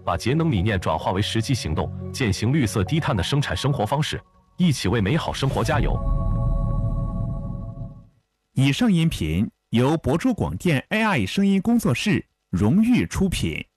把节能理念转化为实际行动，践行绿色低碳的生产生活方式，一起为美好生活加油。 以上音频由博州广电 AI 声音工作室荣誉出品。